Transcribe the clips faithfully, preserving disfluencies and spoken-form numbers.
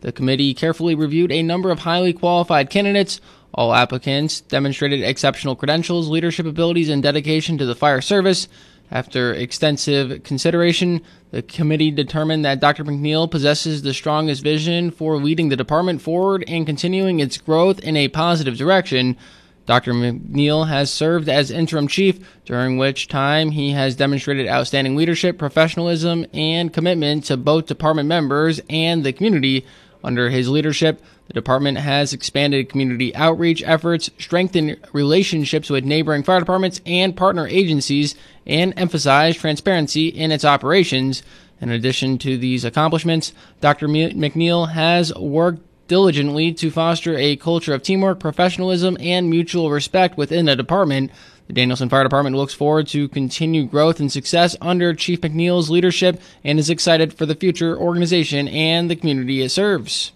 The committee carefully reviewed a number of highly qualified candidates. All applicants demonstrated exceptional credentials, leadership abilities, and dedication to the fire service. After extensive consideration, the committee determined that Doctor McNeil possesses the strongest vision for leading the department forward and continuing its growth in a positive direction. Doctor McNeil has served as interim chief, during which time he has demonstrated outstanding leadership, professionalism, and commitment to both department members and the community. Under his leadership, the department has expanded community outreach efforts, strengthened relationships with neighboring fire departments and partner agencies, and emphasized transparency in its operations. In addition to these accomplishments, Doctor McNeil has worked diligently to foster a culture of teamwork, professionalism, and mutual respect within the department. The Danielson Fire Department looks forward to continued growth and success under Chief McNeil's leadership and is excited for the future organization and the community it serves.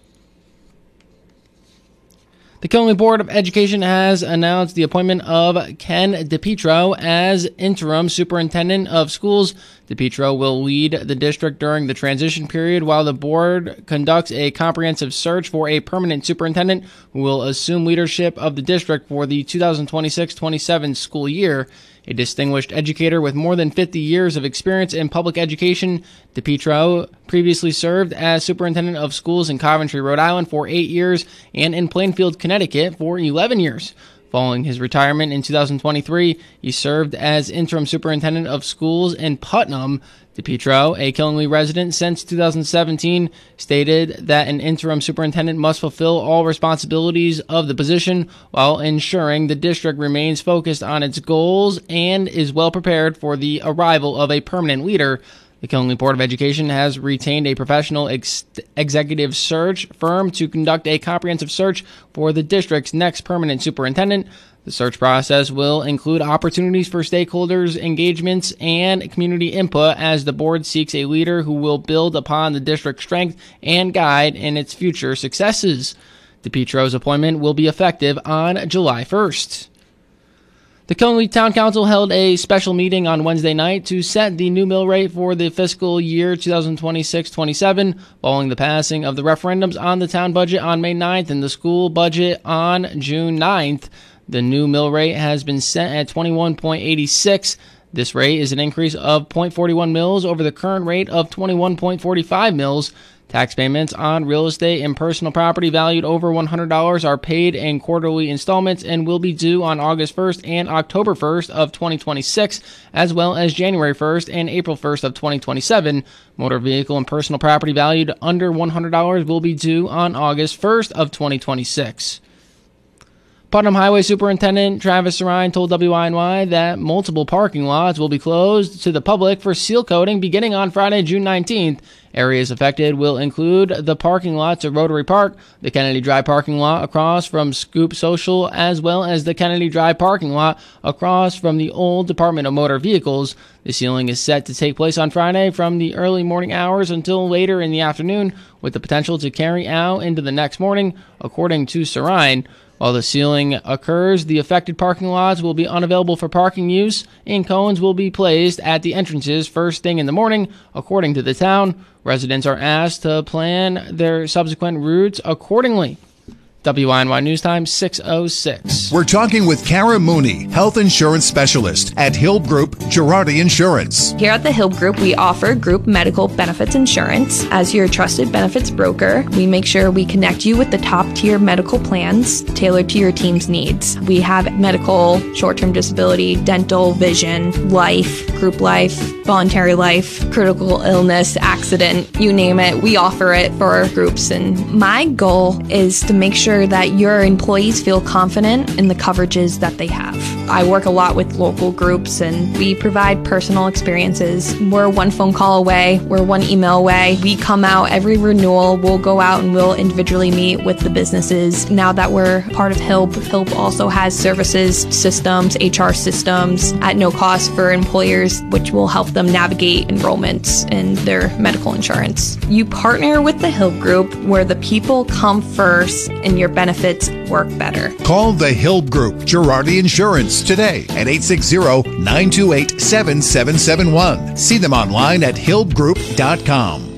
The Killenly Board of Education has announced the appointment of Ken DePietro as interim superintendent of schools. DePietro will lead the district during the transition period while the board conducts a comprehensive search for a permanent superintendent who will assume leadership of the district for the two thousand twenty-six twenty-seven school year. A distinguished educator with more than fifty years of experience in public education, DePietro previously served as superintendent of schools in Coventry, Rhode Island for eight years and in Plainfield, Connecticut for eleven years. Following his retirement in two thousand twenty-three, he served as interim superintendent of schools in Putnam. DePietro, a Killenly resident since two thousand seventeen, stated that an interim superintendent must fulfill all responsibilities of the position while ensuring the district remains focused on its goals and is well prepared for the arrival of a permanent leader. The Killenly Board of Education has retained a professional ex- executive search firm to conduct a comprehensive search for the district's next permanent superintendent. The search process will include opportunities for stakeholders' engagements and community input as the board seeks a leader who will build upon the district's strength and guide in its future successes. DePietro's appointment will be effective on July first. The Killenly Town Council held a special meeting on Wednesday night to set the new mill rate for the fiscal year twenty twenty-six twenty-seven, following the passing of the referendums on the town budget on May ninth and the school budget on June ninth. The new mill rate has been set at twenty-one point eight six. This rate is an increase of zero point four one mils over the current rate of twenty-one point four five mils. Tax payments on real estate and personal property valued over one hundred dollars are paid in quarterly installments and will be due on August first and October first of twenty twenty-six, as well as January first and April first of twenty twenty-seven. Motor vehicle and personal property valued under one hundred dollars will be due on August first of twenty twenty-six. Putnam Highway Superintendent Travis Sarine told W I N Y that multiple parking lots will be closed to the public for seal coating beginning on Friday, June nineteenth. Areas affected will include the parking lots at Rotary Park, the Kennedy Drive parking lot across from Scoop Social, as well as the Kennedy Drive parking lot across from the old Department of Motor Vehicles. The sealing is set to take place on Friday from the early morning hours until later in the afternoon, with the potential to carry out into the next morning, according to Sarine. While the sealing occurs, the affected parking lots will be unavailable for parking use, and cones will be placed at the entrances first thing in the morning, according to the town. Residents are asked to plan their subsequent routes accordingly. W I N Y News Time, six oh six. We're talking with Kara Mooney, health insurance specialist at Hilb Group Girardi Insurance. Here at the Hilb Group, we offer group medical benefits insurance. As your trusted benefits broker, we make sure we connect you with the top-tier medical plans tailored to your team's needs. We have medical, short-term disability, dental, vision, life, group life, voluntary life, critical illness, accident, you name it. We offer it for our groups. And my goal is to make sure that your employees feel confident in the coverages that they have. I work a lot with local groups and we provide personal experiences. We're one phone call away, we're one email away. We come out every renewal, we'll go out and we'll individually meet with the businesses. Now that we're part of Hilb, Hilb also has services, systems, H R systems at no cost for employers, which will help them navigate enrollments in their medical insurance. You partner with the Hilb Group where the people come first and your benefits work better. Call the Hilb Group Girardi Insurance today at eight six zero, nine two eight, seven seven seven one. See them online at hilb group dot com.